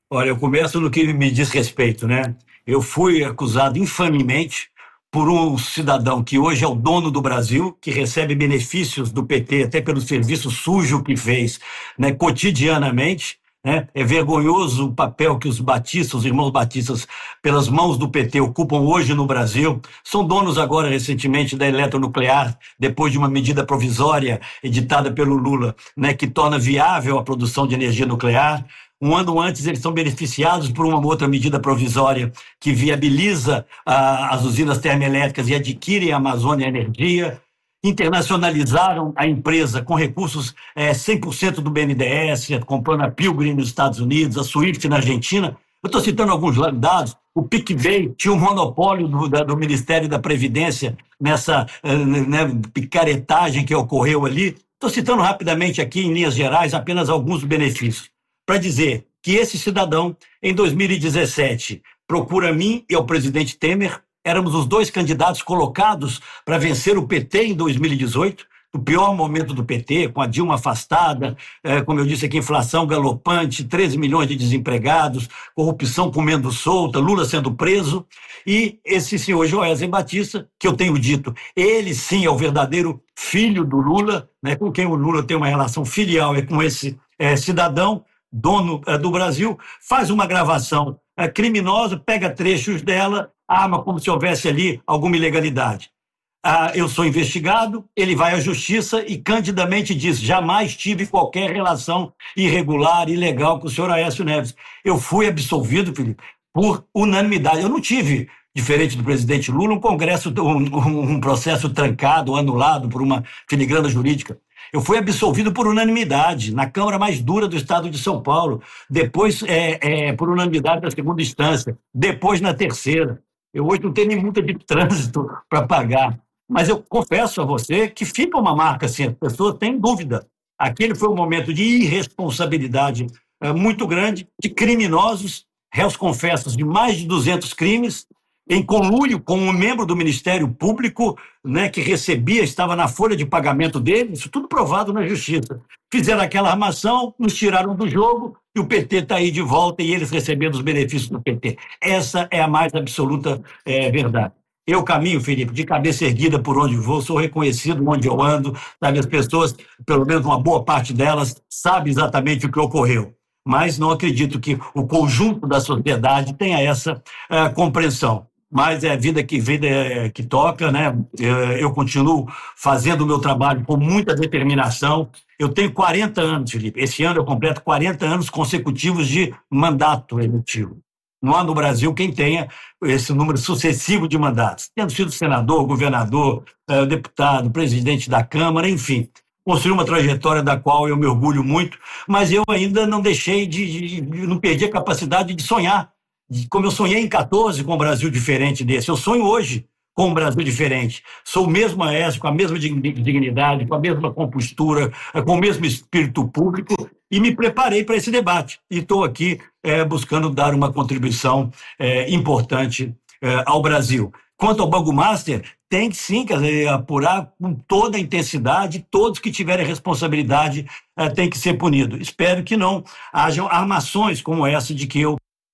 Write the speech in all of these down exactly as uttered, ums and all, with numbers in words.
Olha, eu começo no que me diz respeito, né? Eu fui acusado infamemente por um cidadão que hoje é o dono do Brasil, que recebe benefícios do P T, até pelo serviço sujo que fez, né, cotidianamente. Né? É vergonhoso o papel que os batistas, os irmãos batistas, pelas mãos do P T, ocupam hoje no Brasil. São donos agora, recentemente, da eletronuclear, depois de uma medida provisória editada pelo Lula, né, que torna viável a produção de energia nuclear. Um ano antes, eles são beneficiados por uma outra medida provisória que viabiliza ah, as usinas termoelétricas e adquirem a Amazônia Energia. Internacionalizaram a empresa com recursos eh, cem por cento do B N D E S, comprando a Pilgrim nos Estados Unidos, a Swift na Argentina. Eu estou citando alguns dados. O PicBay tinha um monopólio do, da, do Ministério da Previdência nessa eh, né, picaretagem que ocorreu ali. Estou citando rapidamente aqui, em linhas gerais, apenas alguns benefícios, para dizer que esse cidadão, em dois mil e dezessete, procura mim e o presidente Temer. Éramos os dois candidatos colocados para vencer o P T em dois mil e dezoito, o pior momento do P T, com a Dilma afastada, é, como eu disse aqui, inflação galopante, treze milhões de desempregados, corrupção comendo solta, Lula sendo preso. E esse senhor Joesley Batista, que eu tenho dito, ele sim é o verdadeiro filho do Lula, né, com quem o Lula tem uma relação filial, é com esse é, cidadão, dono é, do Brasil, faz uma gravação é, criminosa, pega trechos dela, arma como se houvesse ali alguma ilegalidade. Ah, eu sou investigado, ele vai à justiça e candidamente diz: jamais tive qualquer relação irregular, ilegal com o senhor Aécio Neves. Eu fui absolvido, Felipe, por unanimidade. Eu não tive, diferente do presidente Lula, um congresso, um, um processo trancado, anulado por uma filigrana jurídica. Eu fui absolvido por unanimidade, na Câmara mais dura do estado de São Paulo, depois é, é, por unanimidade na segunda instância, depois na terceira. Eu hoje não tenho nem multa de trânsito para pagar, mas eu confesso a você que fica uma marca assim, as pessoas têm dúvida. Aquele foi um momento de irresponsabilidade é, muito grande, de criminosos, réus confessos de mais de duzentos crimes, em conluio com um membro do Ministério Público, né, que recebia, estava na folha de pagamento dele, isso tudo provado na justiça. Fizeram aquela armação, nos tiraram do jogo, e o P T está aí de volta e eles recebendo os benefícios do P T. Essa é a mais absoluta é, verdade. Eu caminho, Felipe, de cabeça erguida por onde vou, sou reconhecido onde eu ando, sabe? As pessoas, pelo menos uma boa parte delas, sabe exatamente o que ocorreu. Mas não acredito que o conjunto da sociedade tenha essa uh, compreensão. Mas é a vida que, vida que toca, né? Eu continuo fazendo o meu trabalho com muita determinação. Eu tenho quarenta anos, Felipe. Esse ano eu completo quarenta anos consecutivos de mandato eletivo. Não há no Brasil quem tenha esse número sucessivo de mandatos. Tendo sido senador, governador, deputado, presidente da Câmara, enfim. Construí uma trajetória da qual eu me orgulho muito, mas eu ainda não deixei de, de não perdi a capacidade de sonhar. Como eu sonhei em quatorze com um Brasil diferente desse, eu sonho hoje com um Brasil diferente. Sou o mesmo Aécio, com a mesma dignidade, com a mesma compostura, com o mesmo espírito público, e me preparei para esse debate. E estou aqui é, buscando dar uma contribuição é, importante é, ao Brasil. Quanto ao Banco Master, tem que sim, quer dizer, apurar com toda a intensidade, todos que tiverem responsabilidade é, têm que ser punidos. Espero que não hajam armações como essa de que eu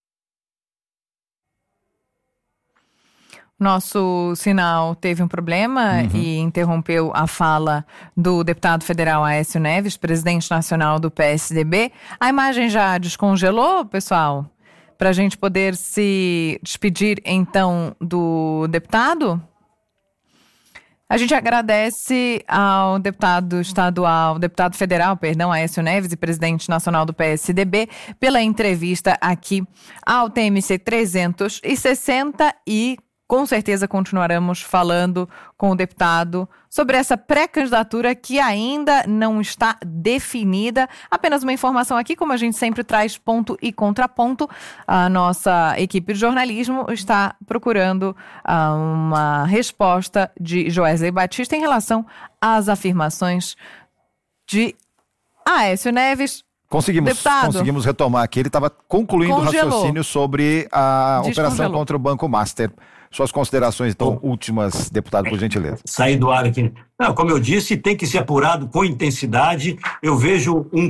Nosso sinal teve um problema uhum. e interrompeu a fala do deputado federal Aécio Neves, presidente nacional do P S D B. A imagem já descongelou, pessoal? Para a gente poder se despedir, então, do deputado? A gente agradece ao deputado estadual, deputado federal, perdão, Aécio Neves e presidente nacional do P S D B pela entrevista aqui ao T M C trezentos e sessenta e com certeza continuaremos falando com o deputado sobre essa pré-candidatura que ainda não está definida. Apenas uma informação aqui, como a gente sempre traz ponto e contraponto, a nossa equipe de jornalismo está procurando uh, uma resposta de Joesley Batista em relação às afirmações de Aécio Neves. Conseguimos, Deputado, conseguimos retomar aqui. Ele estava concluindo o raciocínio sobre a operação contra o Banco Master. Suas considerações, então, oh. últimas, deputado, por gentileza. Sair do ar aqui. Não, como eu disse, tem que ser apurado com intensidade. Eu vejo um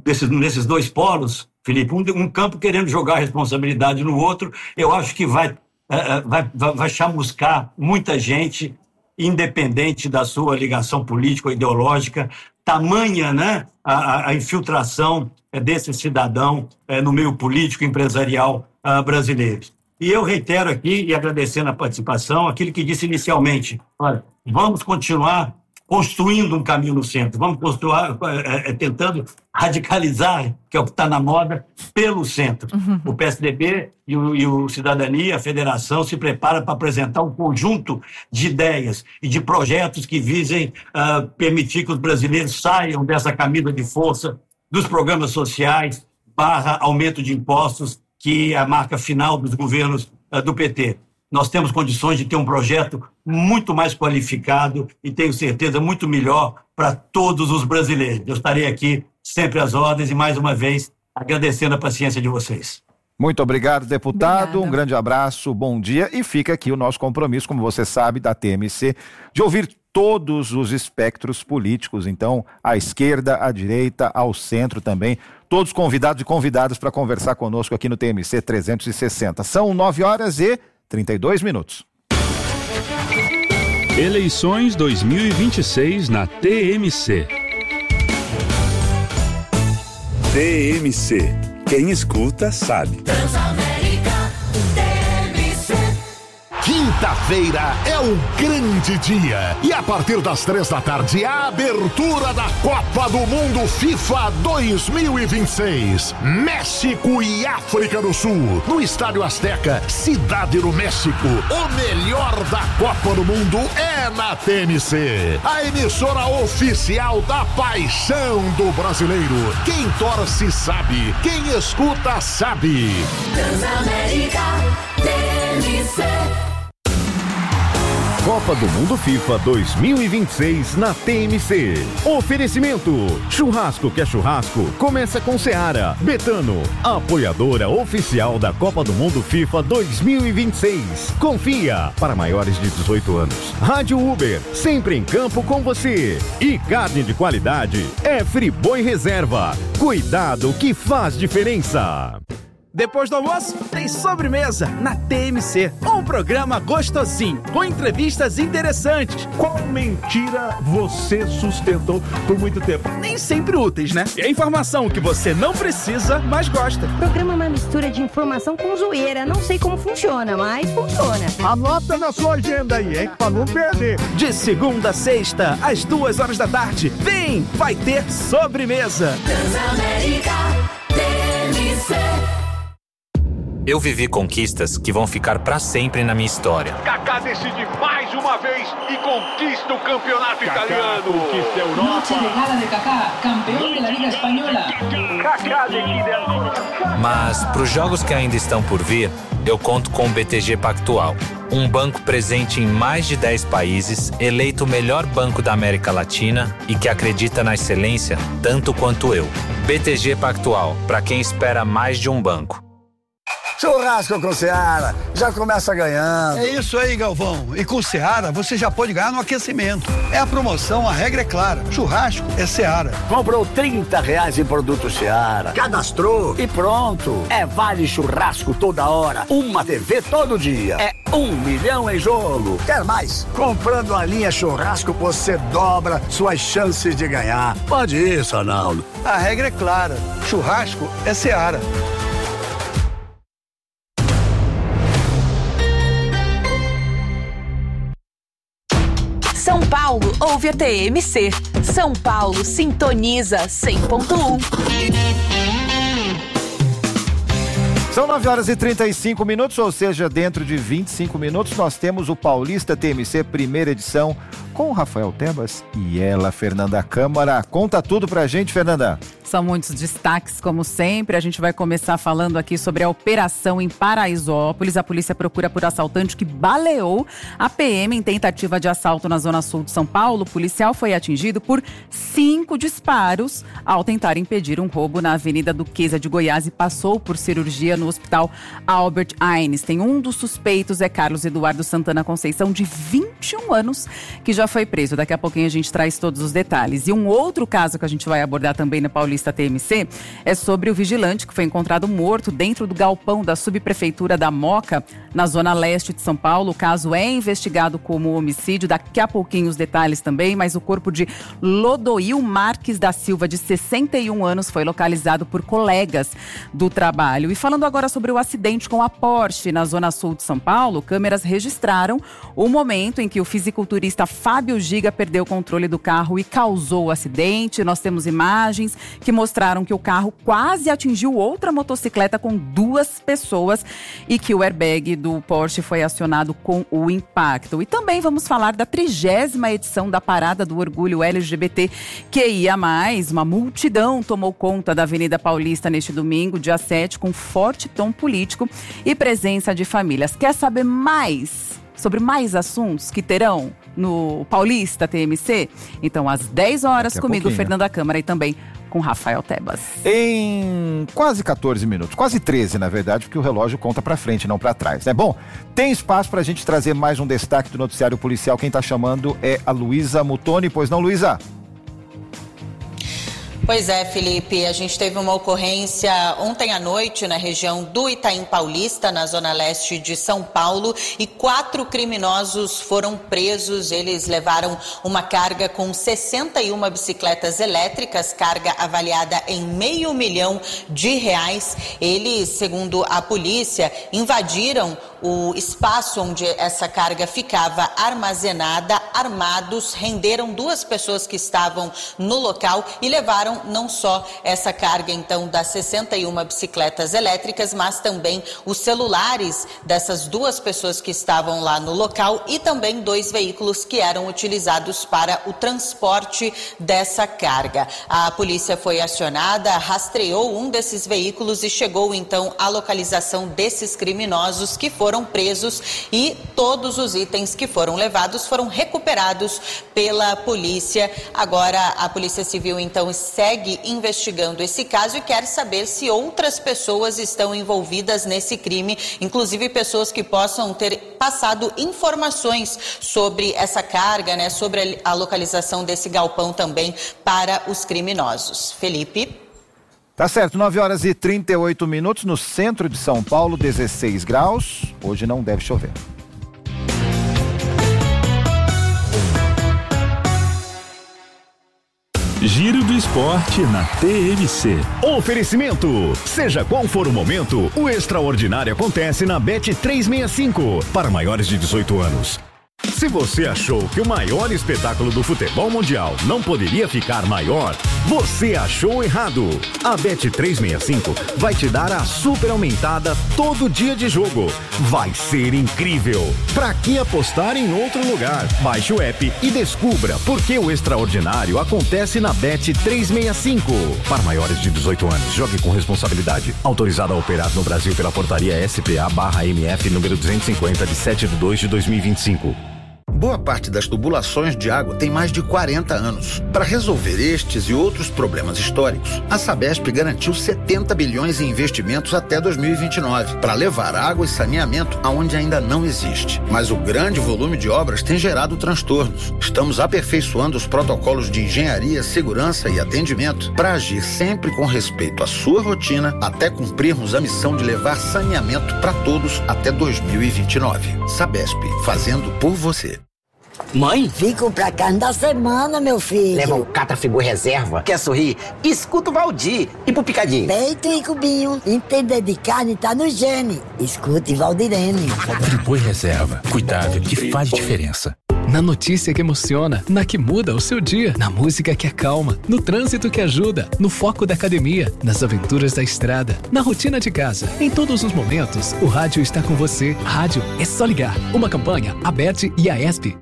desses, nesses dois polos, Felipe, um, um campo querendo jogar a responsabilidade no outro, eu acho que vai, uh, vai, vai, vai chamuscar muita gente, independente da sua ligação política ou ideológica, tamanha, né, a, a infiltração desse cidadão é, no meio político e empresarial uh, brasileiro. E eu reitero aqui, e agradecendo a participação, aquilo que disse inicialmente, olha, vamos continuar construindo um caminho no centro, vamos construir, é, é, tentando radicalizar, que é o que está na moda, pelo centro. Uhum. O P S D B e o, e o Cidadania, a Federação, se prepara para apresentar um conjunto de ideias e de projetos que visem uh, permitir que os brasileiros saiam dessa camisa de força dos programas sociais barra aumento de impostos, que é a marca final dos governos uh, do P T. Nós temos condições de ter um projeto muito mais qualificado e, tenho certeza, muito melhor para todos os brasileiros. Eu estarei aqui sempre às ordens e, mais uma vez, agradecendo a paciência de vocês. Muito obrigado, deputado. Obrigada. Um grande abraço, bom dia. E fica aqui o nosso compromisso, como você sabe, da T M C, de ouvir todos os espectros políticos. Então, à esquerda, à direita, ao centro também. Todos convidados e convidadas para conversar conosco aqui no T M C trezentos e sessenta. São nove horas e trinta e dois minutos. Eleições dois mil e vinte e seis na T M C. T M C. Quem escuta sabe. Transamérica T M C. Quinta-feira é um grande dia e a partir das três da tarde a abertura da Copa do Mundo FIFA dois mil e vinte e seis. México e África do Sul no Estádio Azteca, Cidade do México. O melhor da Copa do Mundo é na T M C, a emissora oficial da paixão do brasileiro. Quem torce sabe, quem escuta sabe. Transamérica T M C. Copa do Mundo FIFA dois mil e vinte e seis na T M C. Oferecimento: churrasco que é churrasco, começa com Seara. Betano, apoiadora oficial da Copa do Mundo FIFA dois mil e vinte e seis. Confia, para maiores de dezoito anos. Rádio Uber, sempre em campo com você. E carne de qualidade é Friboi Reserva. Cuidado que faz diferença. Depois do almoço, tem sobremesa na T M C. Um programa gostosinho, com entrevistas interessantes. Qual mentira você sustentou por muito tempo? Nem sempre úteis, né? E a informação que você não precisa, mas gosta. O programa é uma mistura de informação com zoeira. Não sei como funciona, mas funciona. Anota na sua agenda aí, hein? Pra não perder. De segunda a sexta, às duas horas da tarde. Vem, vai ter sobremesa. Transamérica T M C. Eu vivi conquistas que vão ficar pra sempre na minha história. Kaká decide mais uma vez e conquista o campeonato Kaká italiano. Conquista a Europa. Noche de gala de Kaká, campeão da Liga Espanhola. Kaká decide. Mas pros jogos que ainda estão por vir, eu conto com o B T G Pactual. Um banco presente em mais de dez países, eleito o melhor banco da América Latina e que acredita na excelência tanto quanto eu. B T G Pactual, pra quem espera mais de um banco. Churrasco com Seara, já começa ganhando. É isso aí, Galvão. E com Seara, você já pode ganhar no aquecimento. É a promoção, a regra é clara. Churrasco é Seara. Comprou trinta reais em produto Seara, cadastrou e pronto. É vale churrasco toda hora, uma T V todo dia. É um milhão em jogo. Quer mais? Comprando a linha churrasco, você dobra suas chances de ganhar. Pode isso, Arnaldo. A regra é clara. Churrasco é Seara. São Paulo ouve a T M C. São Paulo sintoniza cem ponto um. São nove horas e trinta e cinco minutos, ou seja, dentro de vinte e cinco minutos nós temos o Paulista T M C, primeira edição, com o Rafael Tebas e ela, Fernanda Câmara. Conta tudo pra gente, Fernanda. São muitos destaques, como sempre. A gente vai começar falando aqui sobre a operação em Paraisópolis. A polícia procura por assaltante que baleou a P M em tentativa de assalto na zona sul de São Paulo. O policial foi atingido por cinco disparos ao tentar impedir um roubo na Avenida Duquesa de Goiás e passou por cirurgia no Hospital Albert Einstein. Um dos suspeitos é Carlos Eduardo Santana Conceição, de vinte e um anos, que já foi preso. Daqui a pouquinho a gente traz todos os detalhes. E um outro caso que a gente vai abordar também na Paulista revista T M C é sobre o vigilante que foi encontrado morto dentro do galpão da subprefeitura da Moca, na zona leste de São Paulo. O caso é investigado como homicídio. Daqui a pouquinho os detalhes também, mas o corpo de Lodoil Marques da Silva, de sessenta e um anos, foi localizado por colegas do trabalho. E falando agora sobre o acidente com a Porsche na zona sul de São Paulo, câmeras registraram o momento em que o fisiculturista Fábio Giga perdeu o controle do carro e causou o acidente. Nós temos imagens que mostraram que o carro quase atingiu outra motocicleta com duas pessoas e que o airbag do Porsche foi acionado com o impacto. E também vamos falar da trigésima edição da Parada do Orgulho L G B T Q I A mais. Uma multidão tomou conta da Avenida Paulista neste domingo, dia sete, com forte tom político e presença de famílias. Quer saber mais sobre mais assuntos que terão no Paulista T M C? Então, às dez horas, comigo, Fernanda Câmara, e também com Rafael Tebas. Em quase catorze minutos, quase treze, na verdade, porque o relógio conta pra frente, não pra trás, né? Bom, tem espaço pra gente trazer mais um destaque do noticiário policial. Quem tá chamando é a Luísa Mutoni. Pois não, Luísa? Pois é, Felipe, a gente teve uma ocorrência ontem à noite na região do Itaim Paulista, na zona leste de São Paulo, e quatro criminosos foram presos. Eles levaram uma carga com sessenta e uma bicicletas elétricas, carga avaliada em meio milhão de reais. Eles, segundo a polícia, invadiram o espaço onde essa carga ficava armazenada, armados, renderam duas pessoas que estavam no local e levaram não só essa carga, então, das sessenta e uma bicicletas elétricas, mas também os celulares dessas duas pessoas que estavam lá no local e também dois veículos que eram utilizados para o transporte dessa carga. A polícia foi acionada, rastreou um desses veículos e chegou, então, à localização desses criminosos que foram presos, e todos os itens que foram levados foram recuperados pela polícia. Agora, a Polícia Civil, então, segue investigando esse caso e quer saber se outras pessoas estão envolvidas nesse crime, inclusive pessoas que possam ter passado informações sobre essa carga, né, sobre a localização desse galpão também para os criminosos. Felipe? Tá certo, nove horas e trinta e oito minutos no centro de São Paulo, dezesseis graus. Hoje não deve chover. Giro do Esporte na T M C. Oferecimento. Seja qual for o momento, o extraordinário acontece na Bet trezentos e sessenta e cinco. Para maiores de dezoito anos. Se você achou que o maior espetáculo do futebol mundial não poderia ficar maior, você achou errado. A Bet trezentos e sessenta e cinco vai te dar a super aumentada todo dia de jogo. Vai ser incrível. Pra que apostar em outro lugar? Baixe o app e descubra por que o extraordinário acontece na Bet trezentos e sessenta e cinco. Para maiores de dezoito anos, jogue com responsabilidade. Autorizado a operar no Brasil pela portaria S P A barra M F número duzentos e cinquenta de sete de dois de dois mil e vinte e cinco. Boa parte das tubulações de água tem mais de quarenta anos. Para resolver estes e outros problemas históricos, a Sabesp garantiu setenta bilhões em investimentos até dois mil e vinte e nove, para levar água e saneamento aonde ainda não existe. Mas o grande volume de obras tem gerado transtornos. Estamos aperfeiçoando os protocolos de engenharia, segurança e atendimento para agir sempre com respeito à sua rotina, até cumprirmos a missão de levar saneamento para todos até dois mil e vinte e nove. Sabesp, fazendo por você. Mãe? Fico pra carne da semana, meu filho. Leva o Catafigu Reserva. Quer sorrir? Escuta o Valdir. E pro picadinho? Peito e cubinho. Entender de carne tá no gene. Escute Valdirene. Friboi Reserva. Cuidado que faz diferença. Na notícia que emociona, na que muda o seu dia, na música que acalma, no trânsito que ajuda, no foco da academia, nas aventuras da estrada, na rotina de casa. Em todos os momentos, o rádio está com você. Rádio é só ligar. Uma campanha, a B E T e a E S P.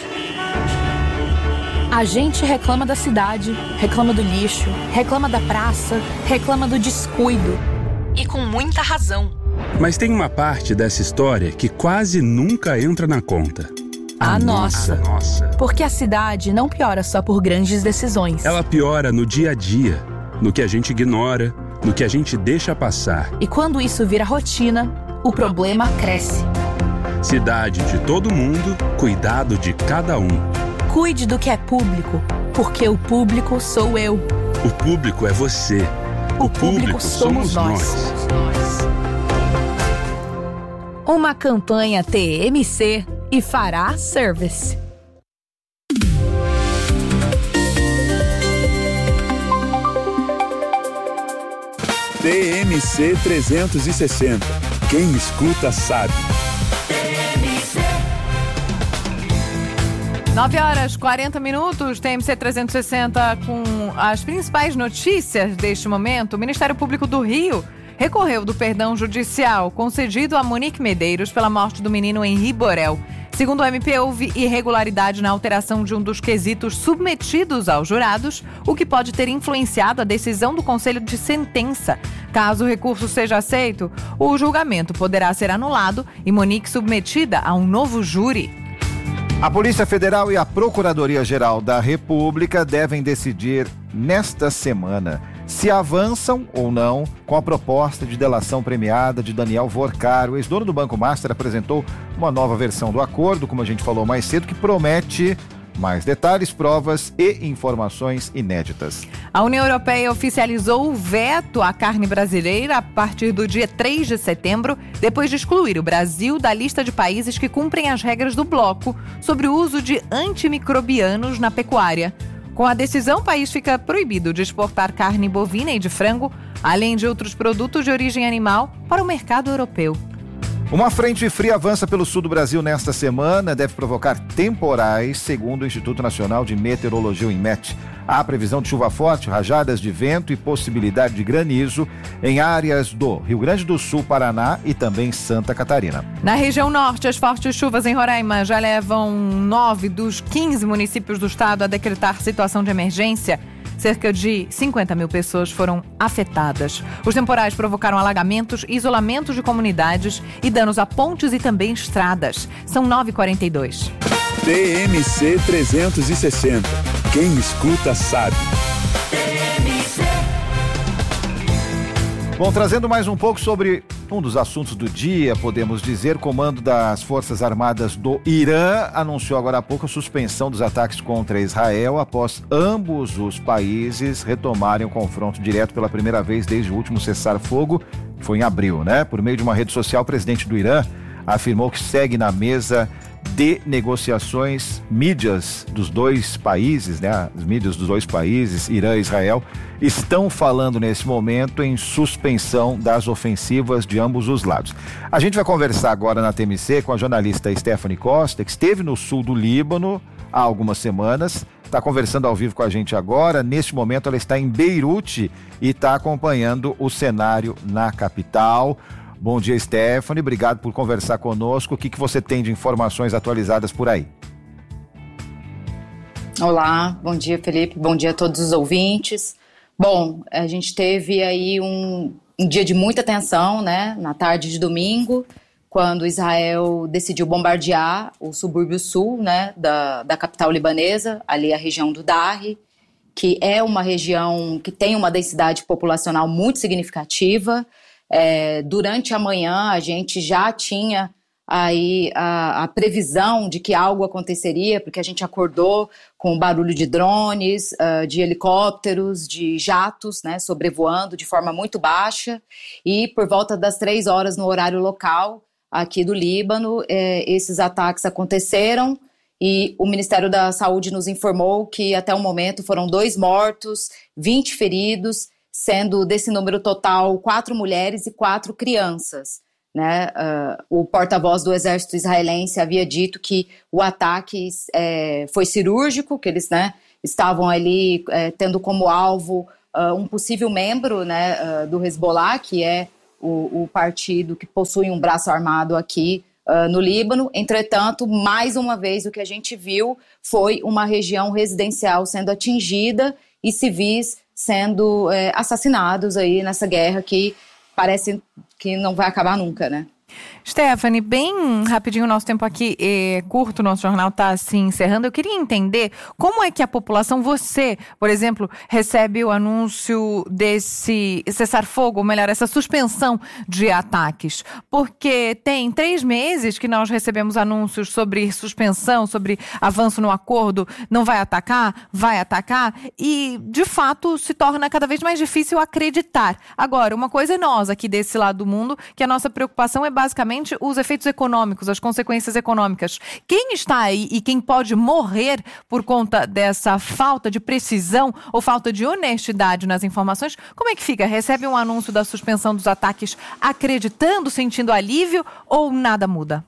A gente reclama da cidade, reclama do lixo, reclama da praça, reclama do descuido. E com muita razão. Mas tem uma parte dessa história que quase nunca entra na conta. A, a nossa. nossa. Porque a cidade não piora só por grandes decisões. Ela piora no dia a dia, no que a gente ignora, no que a gente deixa passar. E quando isso vira rotina, o problema cresce. Cidade de todo mundo, cuidado de cada um. Cuide do que é público, porque o público sou eu. O público é você. O, o público, público somos nós. nós. Uma campanha T M C e Fará Service. T M C trezentos e sessenta. Quem escuta sabe. nove horas e quarenta minutos, T M C trezentos e sessenta com as principais notícias deste momento. O Ministério Público do Rio recorreu do perdão judicial concedido a Monique Medeiros pela morte do menino Henri Borel. Segundo o M P, houve irregularidade na alteração de um dos quesitos submetidos aos jurados, o que pode ter influenciado a decisão do Conselho de Sentença. Caso o recurso seja aceito, o julgamento poderá ser anulado e Monique submetida a um novo júri. A Polícia Federal e a Procuradoria-Geral da República devem decidir nesta semana se avançam ou não com a proposta de delação premiada de Daniel Vorcar. O ex-dono do Banco Master apresentou uma nova versão do acordo, como a gente falou mais cedo, que promete mais detalhes, provas e informações inéditas. A União Europeia oficializou o veto à carne brasileira a partir do dia três de setembro, depois de excluir o Brasil da lista de países que cumprem as regras do bloco sobre o uso de antimicrobianos na pecuária. Com a decisão, o país fica proibido de exportar carne bovina e de frango, além de outros produtos de origem animal, para o mercado europeu. Uma frente fria avança pelo sul do Brasil nesta semana, deve provocar temporais, segundo o Instituto Nacional de Meteorologia, o INMET. Há previsão de chuva forte, rajadas de vento e possibilidade de granizo em áreas do Rio Grande do Sul, Paraná e também Santa Catarina. Na região norte, as fortes chuvas em Roraima já levam nove dos quinze municípios do estado a decretar situação de emergência. Cerca de cinquenta mil pessoas foram afetadas. Os temporais provocaram alagamentos, isolamentos de comunidades e danos a pontes e também estradas. São nove e quarenta e dois. T M C trezentos e sessenta. Quem escuta sabe. Bom, trazendo mais um pouco sobre um dos assuntos do dia, podemos dizer, o comando das Forças Armadas do Irã anunciou agora há pouco a suspensão dos ataques contra Israel após ambos os países retomarem o confronto direto pela primeira vez desde o último cessar-fogo, que foi em abril, né? Por meio de uma rede social, o presidente do Irã afirmou que segue na mesa de negociações. Mídias dos dois países, né, as mídias dos dois países, Irã e Israel, estão falando nesse momento em suspensão das ofensivas de ambos os lados. A gente vai conversar agora na T M C com a jornalista Stephanie Costa, que esteve no sul do Líbano há algumas semanas, está conversando ao vivo com a gente agora. Neste momento ela está em Beirute e está acompanhando o cenário na capital. Bom dia, Stephanie. Obrigado por conversar conosco. O que, que você tem de informações atualizadas por aí? Olá, bom dia, Felipe. Bom dia a todos os ouvintes. Bom, a gente teve aí um, um dia de muita tensão, né? Na tarde de domingo, quando Israel decidiu bombardear o subúrbio sul, né? Da, da capital libanesa, ali a região do Darri, que é uma região que tem uma densidade populacional muito significativa. É, durante a manhã a gente já tinha aí a, a previsão de que algo aconteceria, porque a gente acordou com barulho de drones, uh, de helicópteros, de jatos, né, sobrevoando de forma muito baixa, e por volta das três horas no horário local aqui do Líbano, é, esses ataques aconteceram e o Ministério da Saúde nos informou que até o momento foram dois mortos, vinte feridos, sendo desse número total quatro mulheres e quatro crianças. Né? Uh, o porta-voz do exército israelense havia dito que o ataque é, foi cirúrgico, que eles, né, estavam ali é, tendo como alvo uh, um possível membro, né, uh, do Hezbollah, que é o, o partido que possui um braço armado aqui uh, no Líbano. Entretanto, mais uma vez o que a gente viu foi uma região residencial sendo atingida e civis sendo é, assassinados aí nessa guerra que parece que não vai acabar nunca, né? Stephanie, bem rapidinho, o nosso tempo aqui é curto, o nosso jornal está se encerrando. Eu queria entender como é que a população, você, por exemplo, recebe o anúncio desse cessar-fogo, ou melhor, essa suspensão de ataques. Porque tem três meses que nós recebemos anúncios sobre suspensão, sobre avanço no acordo, não vai atacar, vai atacar, e de fato se torna cada vez mais difícil acreditar. Agora, uma coisa é nós aqui desse lado do mundo, que a nossa preocupação é basicamente os efeitos econômicos, as consequências econômicas. Quem está aí e quem pode morrer por conta dessa falta de precisão ou falta de honestidade nas informações, como é que fica? Recebe um anúncio da suspensão dos ataques acreditando, sentindo alívio ou nada muda?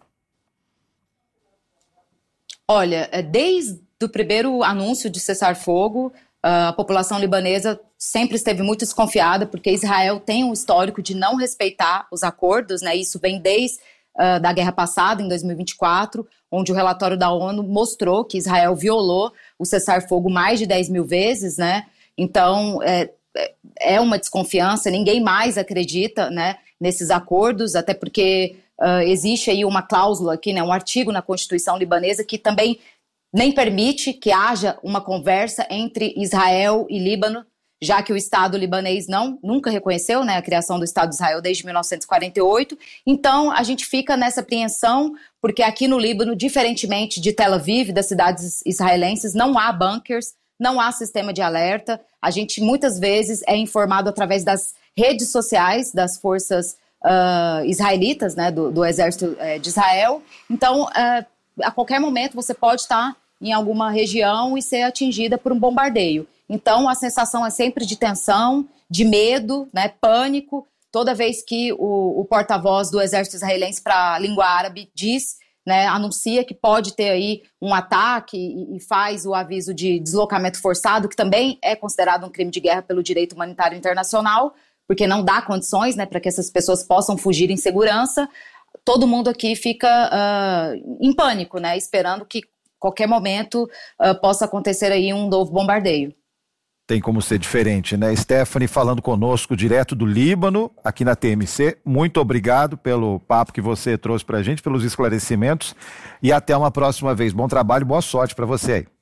Olha, desde o primeiro anúncio de cessar-fogo, a população libanesa sempre esteve muito desconfiada, porque Israel tem um histórico de não respeitar os acordos, né? Isso vem desde uh, da guerra passada, em dois mil e vinte e quatro, onde o relatório da ONU mostrou que Israel violou o cessar-fogo mais de dez mil vezes, né? Então, é, é uma desconfiança, ninguém mais acredita, né, nesses acordos, até porque uh, existe aí uma cláusula aqui, né, um artigo na Constituição libanesa que também nem permite que haja uma conversa entre Israel e Líbano, já que o Estado libanês não, nunca reconheceu, né, a criação do Estado de Israel desde mil novecentos e quarenta e oito. Então, a gente fica nessa apreensão, porque aqui no Líbano, diferentemente de Tel Aviv, das cidades israelenses, não há bunkers, não há sistema de alerta. A gente, muitas vezes, é informado através das redes sociais das forças uh, israelitas, né, do, do Exército uh, de Israel. Então, uh, a qualquer momento, você pode estar em alguma região e ser atingida por um bombardeio. Então, a sensação é sempre de tensão, de medo, né, pânico. Toda vez que o, o porta-voz do exército israelense para a língua árabe diz, né, anuncia que pode ter aí um ataque e, e faz o aviso de deslocamento forçado, que também é considerado um crime de guerra pelo direito humanitário internacional, porque não dá condições, né, para que essas pessoas possam fugir em segurança. Todo mundo aqui fica uh, em pânico, né, esperando que qualquer momento uh, possa acontecer aí um novo bombardeio. Tem como ser diferente, né? Stephanie falando conosco direto do Líbano, aqui na T M C. Muito obrigado pelo papo que você trouxe pra gente, pelos esclarecimentos, e até uma próxima vez. Bom trabalho, boa sorte para você aí.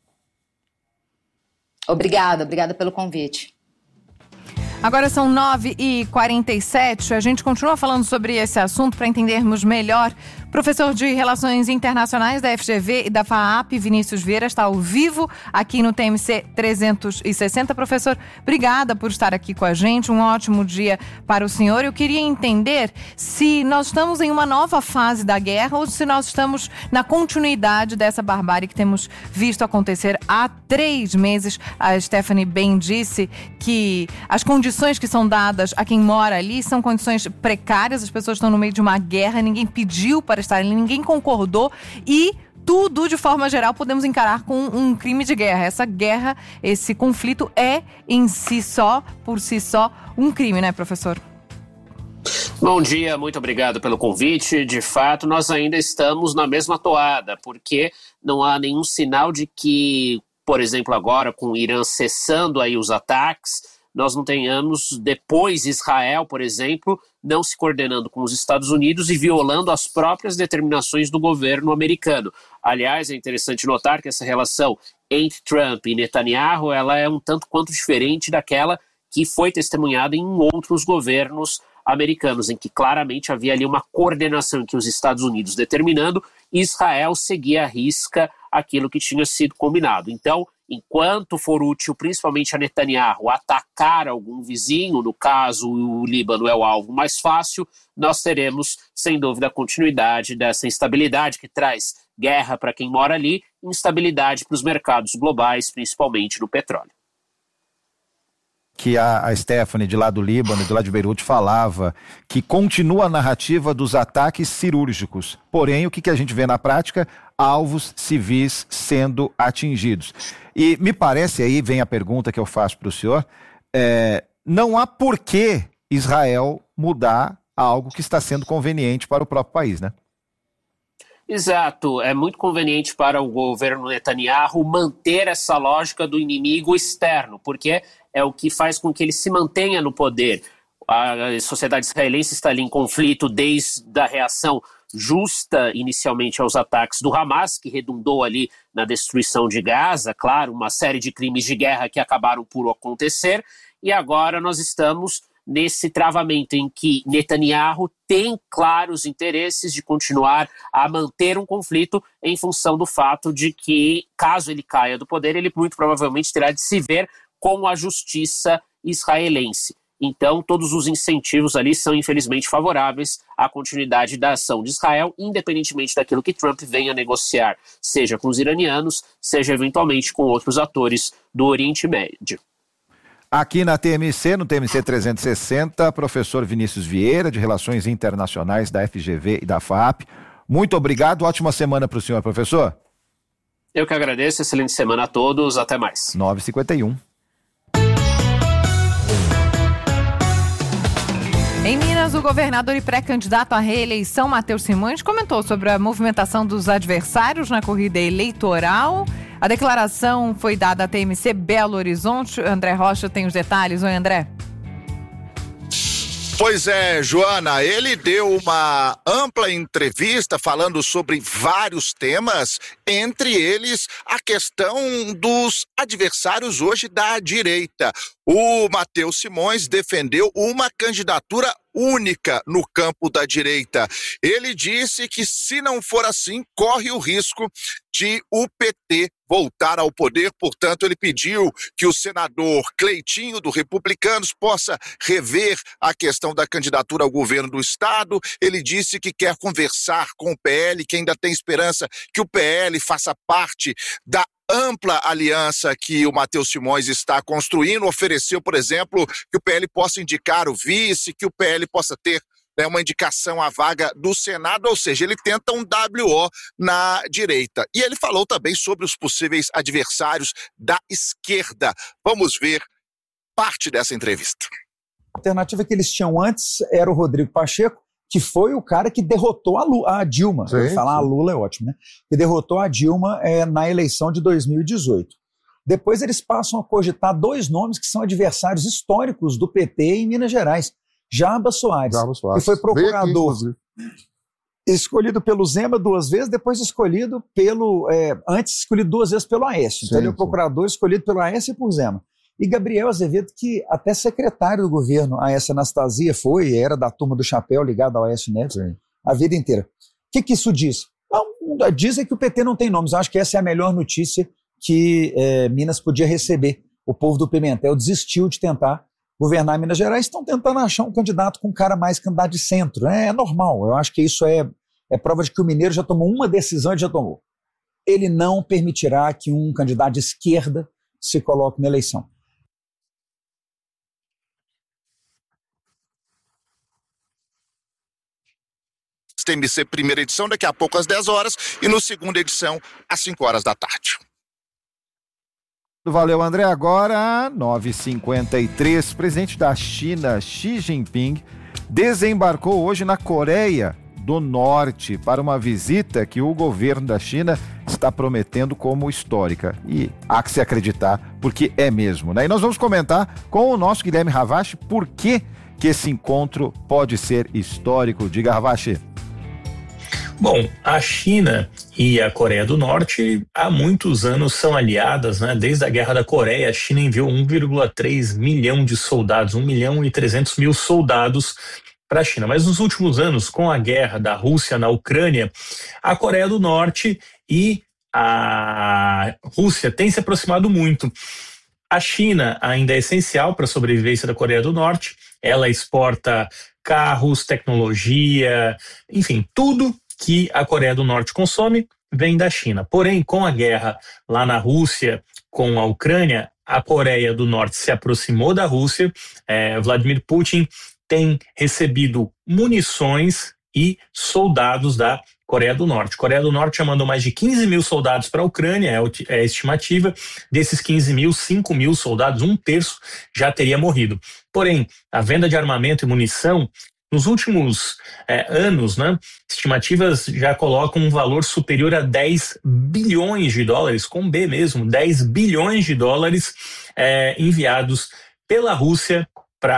Obrigada, obrigada pelo convite. Agora são nove e quarenta e sete, a gente continua falando sobre esse assunto para entendermos melhor. Professor de Relações Internacionais da F G V e da FAAP, Vinícius Vieira, está ao vivo aqui no T M C trezentos e sessenta. Professor, obrigada por estar aqui com a gente, um ótimo dia para o senhor. Eu queria entender se nós estamos em uma nova fase da guerra ou se nós estamos na continuidade dessa barbárie que temos visto acontecer há três meses. A Stephanie bem disse que as condições que são dadas a quem mora ali são condições precárias, as pessoas estão no meio de uma guerra, ninguém pediu para estar ali, ninguém concordou e tudo, de forma geral, podemos encarar com um crime de guerra. Essa guerra, esse conflito é em si só, por si só, um crime, né, professor? Bom dia, muito obrigado pelo convite. De fato, nós ainda estamos na mesma toada, porque não há nenhum sinal de que, por exemplo, agora com o Irã cessando aí os ataques, nós não tenhamos depois Israel, por exemplo, não se coordenando com os Estados Unidos e violando as próprias determinações do governo americano. Aliás, é interessante notar que essa relação entre Trump e Netanyahu, ela é um tanto quanto diferente daquela que foi testemunhada em outros governos americanos, em que claramente havia ali uma coordenação entre os Estados Unidos determinando e Israel seguia à risca aquilo que tinha sido combinado. Então, enquanto for útil, principalmente a Netanyahu, atacar algum vizinho, no caso o Líbano é o alvo mais fácil, nós teremos, sem dúvida, a continuidade dessa instabilidade que traz guerra para quem mora ali, instabilidade para os mercados globais, principalmente no petróleo. Que a, a Stephanie, de lá do Líbano, de lá de Beirute, falava que continua a narrativa dos ataques cirúrgicos. Porém, o que, que a gente vê na prática? Alvos civis sendo atingidos. E me parece, aí vem a pergunta que eu faço para o senhor, é, não há por que Israel mudar algo que está sendo conveniente para o próprio país, né? Exato, é muito conveniente para o governo Netanyahu manter essa lógica do inimigo externo, porque é o que faz com que ele se mantenha no poder. a sociedade israelense está ali em conflito desde a reação justa inicialmente aos ataques do Hamas, que redundou ali na destruição de Gaza, claro, uma série de crimes de guerra que acabaram por acontecer, e agora nós estamos nesse travamento em que Netanyahu tem claros interesses de continuar a manter um conflito em função do fato de que, caso ele caia do poder, ele muito provavelmente terá de se ver com a justiça israelense. Então, todos os incentivos ali são, infelizmente, favoráveis à continuidade da ação de Israel, independentemente daquilo que Trump venha negociar, seja com os iranianos, seja eventualmente com outros atores do Oriente Médio. Aqui na T M C, no T M C trezentos e sessenta, professor Vinícius Vieira, de Relações Internacionais da F G V e da F A A P. Muito obrigado, ótima semana para o senhor, professor. Eu que agradeço, excelente semana a todos, até mais. nove e cinquenta e um. Em Minas, o governador e pré-candidato à reeleição, Matheus Simões, comentou sobre a movimentação dos adversários na corrida eleitoral. A declaração foi dada à T M C Belo Horizonte. André Rocha tem os detalhes. Oi, André. Pois é, Joana, ele deu uma ampla entrevista falando sobre vários temas, entre eles a questão dos adversários hoje da direita. O Matheus Simões defendeu uma candidatura única no campo da direita. Ele disse que, se não for assim, corre o risco de o P T voltar ao poder. Portanto, ele pediu que o senador Cleitinho, do Republicanos, possa rever a questão da candidatura ao governo do estado. Ele disse que quer conversar com o P L, que ainda tem esperança que o P L faça parte da ampla aliança que o Matheus Simões está construindo. Ofereceu, por exemplo, que o P L possa indicar o vice, que o P L possa ter, né, uma indicação à vaga do Senado, ou seja, ele tenta um W O na direita. E ele falou também sobre os possíveis adversários da esquerda. Vamos ver parte dessa entrevista. A alternativa que eles tinham antes era o Rodrigo Pacheco, que foi o cara que derrotou a, Lu, a Dilma. Sim, falar sim. A Lula é ótimo, né? Que derrotou a Dilma é, na eleição de dois mil e dezoito. Depois eles passam a cogitar dois nomes que são adversários históricos do P T em Minas Gerais. Jarbas Soares, Jarbas Soares. Que foi procurador aqui, escolhido pelo Zema duas vezes, depois escolhido pelo... É, antes escolhido duas vezes pelo Aécio. Sim, então ele é o procurador escolhido pelo Aécio e por Zema. E Gabriel Azevedo, que até secretário do governo, a essa Anastasia foi, era da turma do chapéu ligada ao Aécio Neves, sim, a vida inteira. O que, que isso diz? Não, dizem que o P T não tem nomes. Eu acho que essa é a melhor notícia que é, Minas podia receber. O povo do Pimentel desistiu de tentar governar Minas Gerais, estão tentando achar um candidato com um cara mais candidato de centro. É, é normal, eu acho que isso é, é prova de que o mineiro já tomou uma decisão e já tomou. Ele não permitirá que um candidato de esquerda se coloque na eleição. T M C primeira edição, daqui a pouco às dez horas, e no segunda edição, às cinco horas da tarde. Valeu, André. Agora, nove e cinquenta e três, presidente da China, Xi Jinping, desembarcou hoje na Coreia do Norte para uma visita que o governo da China está prometendo como histórica. E há que se acreditar, porque é mesmo, né? E nós vamos comentar com o nosso Guilherme Ravache por que, que esse encontro pode ser histórico. Diga, Ravache. Bom, a China e a Coreia do Norte há muitos anos são aliadas, né? Desde a Guerra da Coreia, a China enviou um vírgula três milhão de soldados, um milhão e trezentos mil soldados para a China. Mas nos últimos anos, com a guerra da Rússia na Ucrânia, a Coreia do Norte e a Rússia têm se aproximado muito. A China ainda é essencial para a sobrevivência da Coreia do Norte. Ela exporta carros, tecnologia, enfim, tudo que a Coreia do Norte consome vem da China. Porém, com a guerra lá na Rússia, com a Ucrânia, a Coreia do Norte se aproximou da Rússia. É, Vladimir Putin tem recebido munições e soldados da Coreia do Norte. A Coreia do Norte já mandou mais de quinze mil soldados para a Ucrânia, é a estimativa. Desses quinze mil, cinco mil soldados, um terço já teria morrido. Porém, a venda de armamento e munição, nos últimos é, anos, né, estimativas já colocam um valor superior a dez bilhões de dólares, com B mesmo, dez bilhões de dólares é, enviados pela Rússia para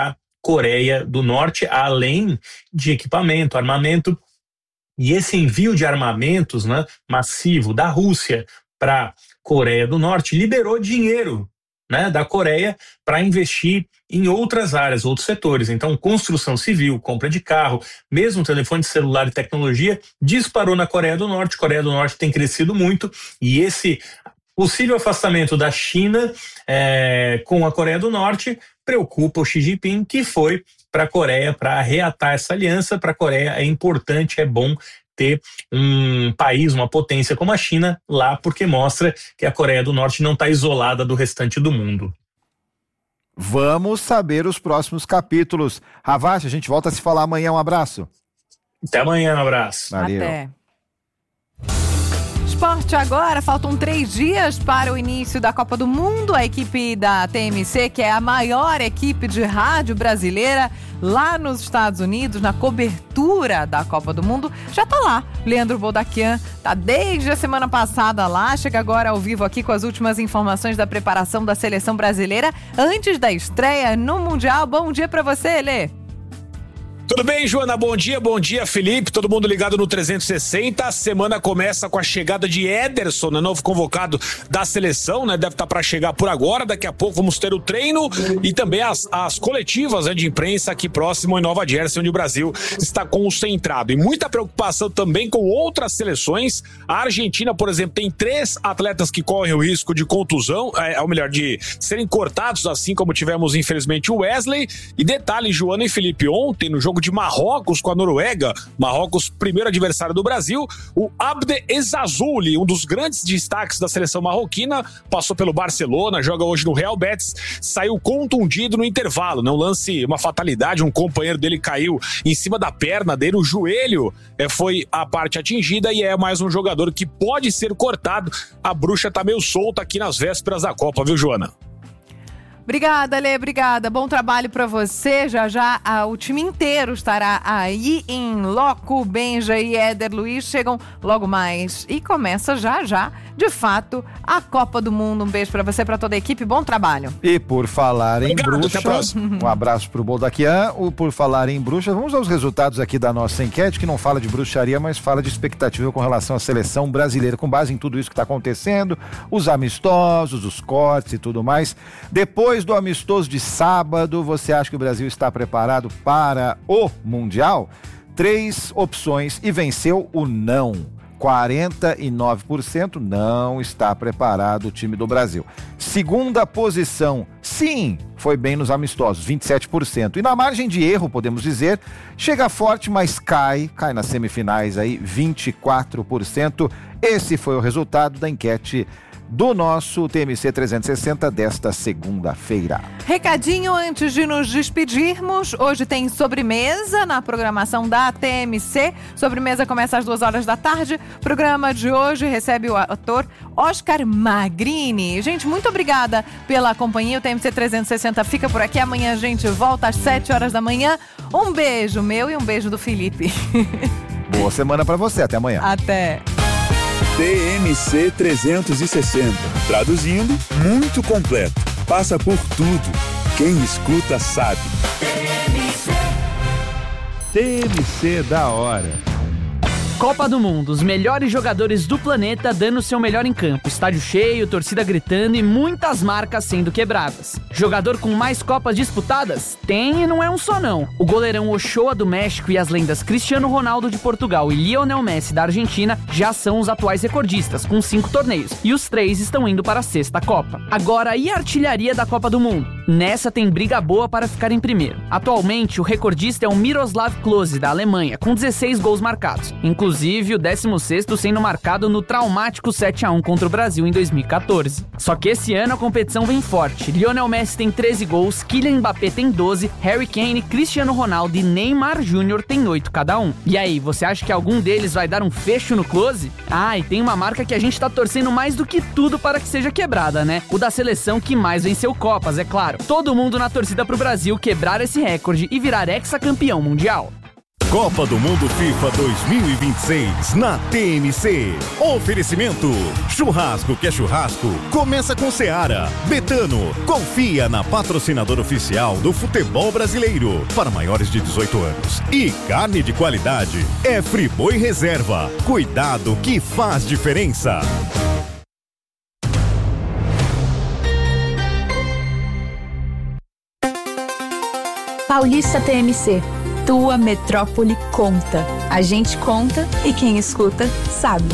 Coreia do Norte, além de equipamento, armamento. E esse envio de armamentos, né, massivo da Rússia para a Coreia do Norte liberou dinheiro, né, da Coreia para investir em outras áreas, outros setores. Então, construção civil, compra de carro, mesmo telefone celular e tecnologia, disparou na Coreia do Norte. A Coreia do Norte tem crescido muito e esse possível afastamento da China é, com a Coreia do Norte preocupa o Xi Jinping, que foi para a Coreia para reatar essa aliança. Para a Coreia é importante, é bom ter um país, uma potência como a China lá, porque mostra que a Coreia do Norte não está isolada do restante do mundo. Vamos saber os próximos capítulos. Ravache, a gente volta a se falar amanhã. Um abraço. Até amanhã, um abraço. Valeu. Até. Esporte agora, faltam três dias para o início da Copa do Mundo. A equipe da T M C, que é a maior equipe de rádio brasileira lá nos Estados Unidos, na cobertura da Copa do Mundo, já tá lá. Leandro Boldaquian tá desde a semana passada lá, chega agora ao vivo aqui com as últimas informações da preparação da seleção brasileira antes da estreia no Mundial. Bom dia para você, Lê. Tudo bem, Joana? Bom dia, bom dia, Felipe. Todo mundo ligado no trezentos e sessenta. A semana começa com a chegada de Ederson, né, novo convocado da seleção, né? Deve estar para chegar por agora. Daqui a pouco vamos ter o treino e também as, as coletivas, né, de imprensa aqui próximo em Nova Jersey, onde o Brasil está concentrado. E muita preocupação também com outras seleções. A Argentina, por exemplo, tem três atletas que correm o risco de contusão, é, ou melhor, de serem cortados, assim como tivemos, infelizmente, o Wesley. E detalhe, Joana e Felipe, ontem, no jogo de Marrocos com a Noruega, Marrocos, primeiro adversário do Brasil, o Abde Ezzazzouli, um dos grandes destaques da seleção marroquina, passou pelo Barcelona, joga hoje no Real Betis, saiu contundido no intervalo, não lance, uma fatalidade, um companheiro dele caiu em cima da perna dele, o joelho é, foi a parte atingida e é mais um jogador que pode ser cortado. A bruxa tá meio solta aqui nas vésperas da Copa, viu, Joana? Obrigada, Lê, obrigada. Bom trabalho para você. Já já a, o time inteiro estará aí em loco. Benja e Éder Luiz chegam logo mais. E começa já, já, de fato, a Copa do Mundo. Um beijo para você, para toda a equipe. Bom trabalho. E por falar em Obrigado, bruxa, um abraço pro Boldaquian. O Por falar em bruxa, vamos aos resultados aqui da nossa enquete, que não fala de bruxaria, mas fala de expectativa com relação à seleção brasileira, com base em tudo isso que está acontecendo, os amistosos, os cortes e tudo mais. Depois Depois do amistoso de sábado, você acha que o Brasil está preparado para o Mundial? Três opções e venceu o não. quarenta e nove por cento não está preparado o time do Brasil. Segunda posição, sim, foi bem nos amistosos, vinte e sete por cento. E na margem de erro, podemos dizer, chega forte, mas cai, cai nas semifinais aí, vinte e quatro por cento. Esse foi o resultado da enquete do nosso T M C trezentos e sessenta desta segunda-feira. Recadinho antes de nos despedirmos. Hoje tem sobremesa na programação da T M C. Sobremesa começa às duas horas da tarde. O programa de hoje recebe o ator Oscar Magrini. Gente, muito obrigada pela companhia. O T M C trezentos e sessenta fica por aqui. Amanhã a gente volta às sete horas da manhã. Um beijo meu e um beijo do Felipe. Boa semana pra você. Até amanhã. Até. T M C trezentos e sessenta. Traduzindo, muito completo. Passa por tudo. Quem escuta sabe. T M C da hora. Copa do Mundo, os melhores jogadores do planeta dando seu melhor em campo, estádio cheio, torcida gritando e muitas marcas sendo quebradas. Jogador com mais Copas disputadas? Tem e não é um só não. O goleirão Ochoa do México e as lendas Cristiano Ronaldo de Portugal e Lionel Messi da Argentina já são os atuais recordistas, com cinco torneios, e os três estão indo para a sexta Copa. Agora, e a artilharia da Copa do Mundo? Nessa tem briga boa para ficar em primeiro. Atualmente, o recordista é o Miroslav Klose, da Alemanha, com dezesseis gols marcados, inclusive Inclusive o décimo sexto sendo marcado no traumático sete a um contra o Brasil em dois mil e catorze. Só que esse ano a competição vem forte. Lionel Messi tem treze gols, Kylian Mbappé tem doze, Harry Kane, Cristiano Ronaldo e Neymar Júnior tem oito cada um. E aí, você acha que algum deles vai dar um fecho no Klose? Ah, e tem uma marca que a gente tá torcendo mais do que tudo para que seja quebrada, né? O da seleção que mais venceu Copas, é claro. Todo mundo na torcida pro Brasil quebrar esse recorde e virar hexacampeão mundial. Copa do Mundo FIFA dois mil e vinte e seis na T M C. Oferecimento: churrasco que é churrasco, começa com Seara. Betano, confia na patrocinadora oficial do futebol brasileiro para maiores de dezoito anos. E carne de qualidade é Friboi Reserva. Cuidado que faz diferença. Paulista T M C. Tua metrópole conta. A gente conta e quem escuta sabe.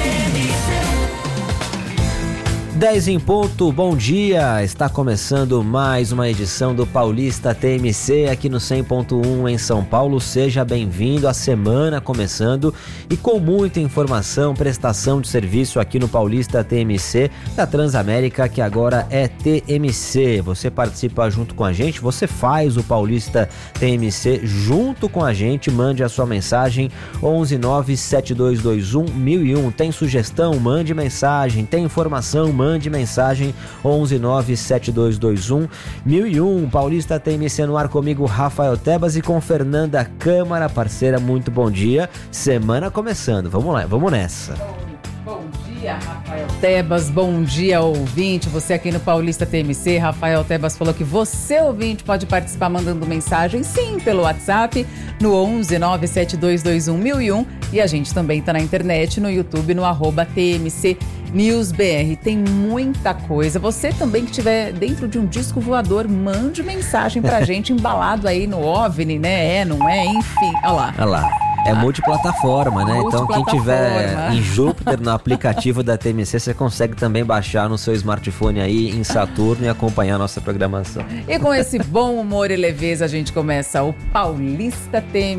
dez em ponto, bom dia! Está começando mais uma edição do Paulista T M C aqui no cem ponto um em São Paulo. Seja bem-vindo, a semana começando e com muita informação, prestação de serviço aqui no Paulista T M C da Transamérica, que agora é T M C. Você participa junto com a gente, você faz o Paulista T M C junto com a gente, mande a sua mensagem onze nove sete dois dois um mil e um. Tem sugestão? Mande mensagem. Tem informação? Mande Mande mensagem onze nove sete dois dois um mil e um. Paulista T M C no ar, comigo Rafael Tebas e com Fernanda Câmara, parceira. Muito bom dia, semana começando, vamos lá, vamos nessa. Bom dia, Rafael Tebas, bom dia, ouvinte, você aqui no Paulista T M C. Rafael Tebas falou que você, ouvinte, pode participar mandando mensagem, sim, pelo WhatsApp, no onze nove sete dois dois um mil e um, e a gente também está na internet, no YouTube, no arroba T M C News B R. Tem muita coisa. Você também que estiver dentro de um disco voador, mande mensagem pra gente, embalado aí no OVNI, né? É, não é? Enfim, olha lá. Olha lá. É multiplataforma, né? Então quem tiver em Júpiter, no aplicativo da T M C, você consegue também baixar no seu smartphone aí em Saturno e acompanhar a nossa programação. E com esse bom humor e leveza, a gente começa o Paulista T M C.